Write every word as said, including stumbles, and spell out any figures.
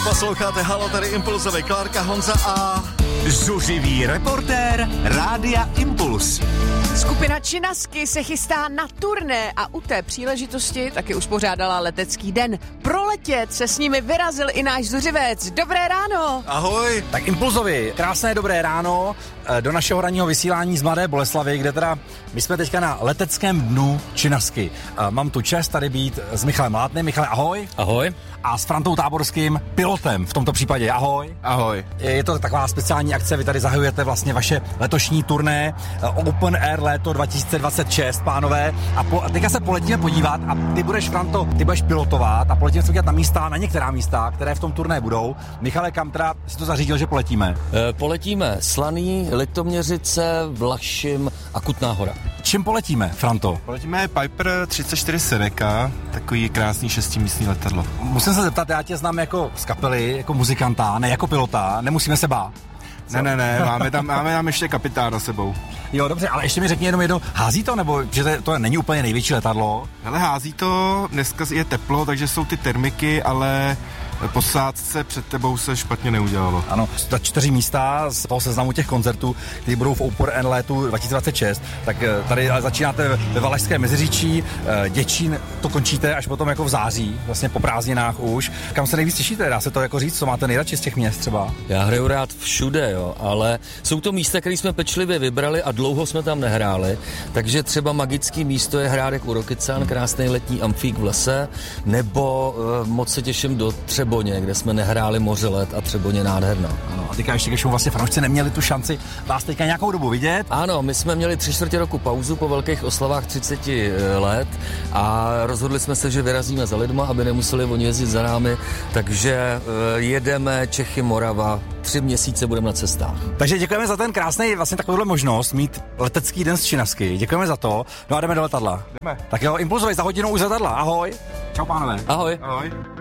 Posloucháte Halo, tady Impulzový, Klárka, Honza a... Zuřivý reportér Rádia Impuls. Skupina Činasky se chystá na turné a u té příležitosti taky uspořádala letecký den. Pro letět se s nimi vyrazil i náš zuřivec. Dobré ráno! Ahoj! Tak Impulzovi, krásné dobré ráno do našeho ranního vysílání z Mladé Boleslavi, kde teda my jsme teďka na leteckém dnu Činasky. Mám tu čest tady být s Michalem Mlátným. Michale, ahoj. Ahoj. A s Frantou Táborským, pilotem v tomto případě. Ahoj. Ahoj. Je to taková speciální akce, vy tady zahajujete vlastně vaše letošní turné Open Air léto dva tisíce dvacet šest, pánové. A, po, a teďka se poletíme podívat a ty budeš, Franto, ty budeš pilotovat a poletíme se podívat na místa, na některá místa, které v tom turné budou. Michale, kam teda si to zařídil, že poletíme? E, poletíme Slaný, Litoměřice, Vlašim a Kutná Hora. Čím poletíme, Franto? Poletíme Piper třicet čtyři Seneca, takový krásný šestimístný letadlo. Musím se zeptat, já tě znám jako z kapely, jako muzikanta, ne jako pilota, nemusíme se bát. Co? Ne, ne, ne, máme tam, máme tam ještě kapitána sebou. Jo, dobře, ale ještě mi řekni jenom jedno, hází to, nebo že to, to není úplně největší letadlo? Hele, hází to, dneska je teplo, takže jsou ty termiky, ale posádce před tebou se špatně neudělalo. Ano, ta čtyři místa z toho seznamu těch koncertů, které budou v Open Air létu dva tisíce dvacet šest, tak tady začínáte ve Valašském Meziříčí, Děčín to končíte až potom jako v září, vlastně po prázdninách už. Kam se nejvíc těšíte, dá se to jako říct, co máte nejradši z těch měst třeba? Já hraju rád všude, jo, ale jsou to místa, které jsme pečlivě vybrali a dlouho jsme tam nehráli, takže třeba magický místo je Hrádek u Rokycan, krásný letní amfík v lese, nebo uh, moc se těším do Třeboně, kde jsme nehráli Mořelet a Třeboně nádherná. Ano, a teďka ještě, když vlastně fanoušci neměli tu šanci vás teďka nějakou dobu vidět. Ano, my jsme měli tři čtvrtě roku pauzu po velkých oslavách třiceti let a rozhodli jsme se, že vyrazíme za lidma, aby nemuseli oni jezdit za námi, takže uh, jedeme Čechy, Morava, tři měsíce budeme na cestách. Takže děkujeme za ten krásný, vlastně takovouhle možnost mít letecký den z Činasky. Děkujeme za to. No a jdeme do letadla. Jdeme. Tak jo, Impulzovej, za hodinu už letadla. Ahoj. Čau, pánové. Ahoj. Ahoj.